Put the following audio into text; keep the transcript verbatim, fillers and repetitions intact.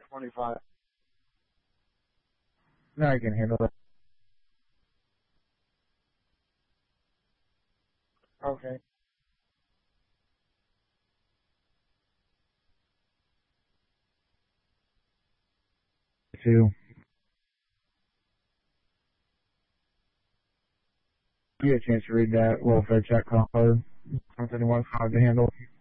twenty-five. No, I can handle it. Okay. Two. You get a chance to read that welfare check code. Something you want to have to handle.